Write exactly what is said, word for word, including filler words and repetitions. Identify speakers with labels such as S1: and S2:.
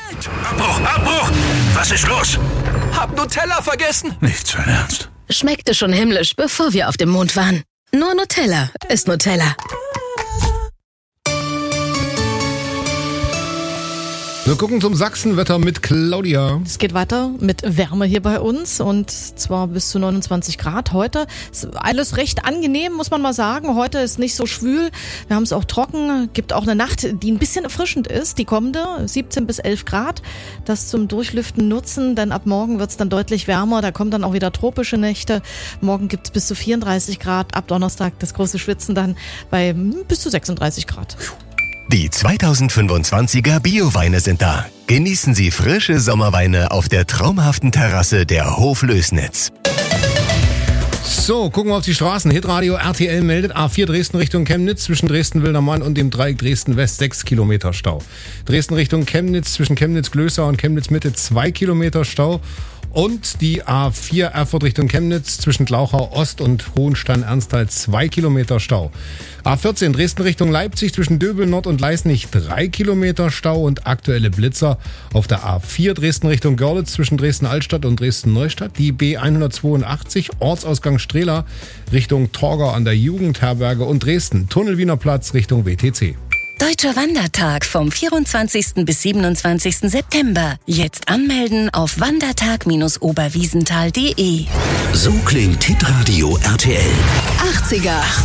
S1: Abbruch, Abbruch! Was ist los?
S2: Hab Nutella vergessen.
S1: Nicht sein Ernst.
S3: Schmeckte schon himmlisch, bevor wir auf dem Mond waren. Nur Nutella ist Nutella.
S4: Wir gucken zum Sachsenwetter mit Claudia.
S5: Es geht weiter mit Wärme hier bei uns und zwar bis zu neunundzwanzig Grad. Heute ist alles recht angenehm, muss man mal sagen. Heute ist nicht so schwül. Wir haben es auch trocken. Gibt auch eine Nacht, die ein bisschen erfrischend ist. Die kommende, siebzehn bis elf Grad. Das zum Durchlüften nutzen, denn ab morgen wird es dann deutlich wärmer. Da kommen dann auch wieder tropische Nächte. Morgen gibt es bis zu vierunddreißig Grad. Ab Donnerstag das große Schwitzen dann bei bis zu sechsunddreißig Grad.
S6: Die zweitausendfünfundzwanziger Bio-Weine sind da. Genießen Sie frische Sommerweine auf der traumhaften Terrasse der Hoflößnitz.
S4: So, gucken wir auf die Straßen. Hitradio R T L meldet A vier Dresden Richtung Chemnitz zwischen Dresden-Wildermann und dem Dreieck Dresden-West sechs Kilometer Stau. Dresden Richtung Chemnitz zwischen Chemnitz-Glößau und Chemnitz-Mitte zwei Kilometer Stau. Und die A vier Erfurt Richtung Chemnitz zwischen Glauchau Ost und Hohenstein-Ernsthal zwei Kilometer Stau. A vierzehn Dresden Richtung Leipzig zwischen Döbel Nord und Leisnig drei Kilometer Stau und aktuelle Blitzer auf der A vier Dresden Richtung Görlitz zwischen Dresden-Altstadt und Dresden-Neustadt. Die B hundertzweiundachtzig Ortsausgang Strehla Richtung Torgau an der Jugendherberge und Dresden Tunnel Wiener Platz Richtung W T C.
S3: Deutscher Wandertag vom vierundzwanzigsten bis siebenundzwanzigsten September. Jetzt anmelden auf wandertag Bindestrich oberwiesenthal punkt de.
S1: So klingt Hitradio R T L.
S3: achtziger.